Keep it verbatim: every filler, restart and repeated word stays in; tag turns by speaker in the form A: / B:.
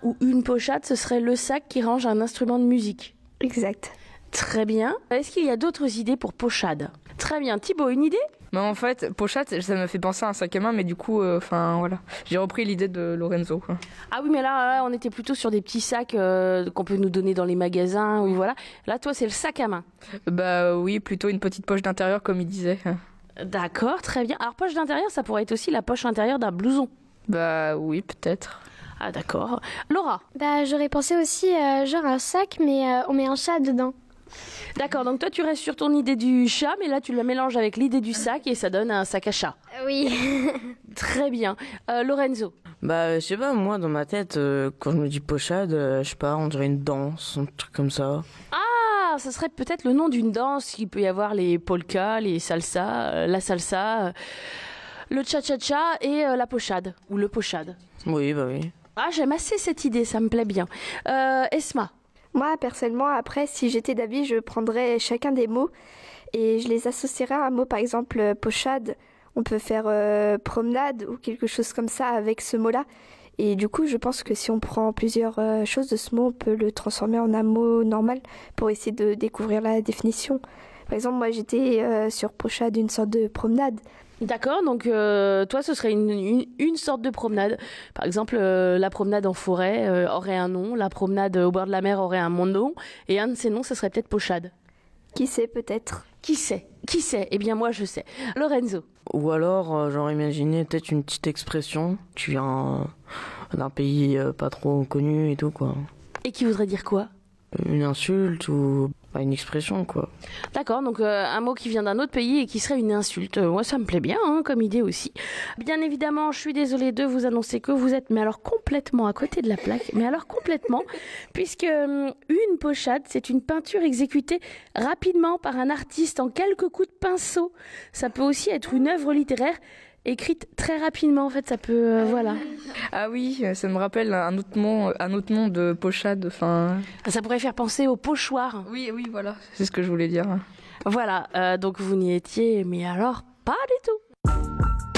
A: ou une pochade, ce serait le sac qui range un instrument de musique.
B: Exact.
A: Très bien. Est-ce qu'il y a d'autres idées pour pochade? Très bien. Thibaut, une idée?
C: Mais en fait, pochade, ça me fait penser à un sac à main, mais du coup, enfin euh, voilà, j'ai repris l'idée de Lorenzo. Quoi.
A: Ah oui, mais là, là, on était plutôt sur des petits sacs euh, qu'on peut nous donner dans les magasins, oui, voilà. Là, toi, c'est le sac à main.
C: Bah oui, plutôt une petite poche d'intérieur, comme il disait.
A: D'accord, très bien. Alors, poche d'intérieur, ça pourrait être aussi la poche intérieure d'un blouson.
C: Bah oui, peut-être.
A: Ah d'accord. Laura?
D: Bah j'aurais pensé aussi euh, genre un sac, mais euh, on met un chat dedans.
A: D'accord, donc toi tu restes sur ton idée du chat, mais là tu la mélanges avec l'idée du sac et ça donne un sac à chat.
D: Oui.
A: Très bien. Euh, Lorenzo?
E: Bah, je sais pas, moi, dans ma tête, euh, quand je me dis pochade, euh, je sais pas, on dirait une danse, un truc comme ça.
A: Ah, ça serait peut-être le nom d'une danse. Il peut y avoir les polkas, les salsa, euh, la salsa, euh, le cha-cha-cha et euh, la pochade, ou le pochade.
E: Oui, bah oui.
A: Ah, j'aime assez cette idée, ça me plaît bien. Euh, Esma?
B: Moi, personnellement, après, si j'étais d'avis, je prendrais chacun des mots et je les associerais à un mot, par exemple, euh, pochade. On peut faire euh, promenade ou quelque chose comme ça avec ce mot-là. Et du coup, je pense que si on prend plusieurs euh, choses de ce mot, on peut le transformer en un mot normal pour essayer de découvrir la définition. Par exemple, moi, j'étais euh, sur pochade, une sorte de promenade.
A: D'accord, donc euh, toi ce serait une, une, une sorte de promenade. Par exemple, euh, la promenade en forêt euh, aurait un nom, la promenade au bord de la mer aurait un nom, et un de ces noms, ce serait peut-être pochade.
B: Qui sait, peut-être.
A: Qui sait? Qui sait? Eh bien moi je sais. Lorenzo?
E: Ou alors, euh, j'aurais imaginé peut-être une petite expression qui vient euh, d'un pays euh, pas trop connu et tout, quoi.
A: Et qui voudrait dire quoi?
E: Une insulte ou bah, une expression, quoi.
A: D'accord, donc euh, un mot qui vient d'un autre pays et qui serait une insulte. Euh, moi, ça me plaît bien, hein, comme idée aussi. Bien évidemment, je suis désolée de vous annoncer que vous êtes, mais alors complètement à côté de la plaque, mais alors complètement, puisque euh, une pochade, c'est une peinture exécutée rapidement par un artiste en quelques coups de pinceau. Ça peut aussi être une œuvre littéraire écrite très rapidement, en fait, ça peut, euh, voilà.
C: Ah oui, ça me rappelle un autre nom, un autre nom de pochade, enfin...
A: Ça pourrait faire penser au pochoir.
C: Oui, oui, voilà, c'est ce que je voulais dire.
A: Voilà, euh, donc vous n'y étiez, mais alors, pas du tout.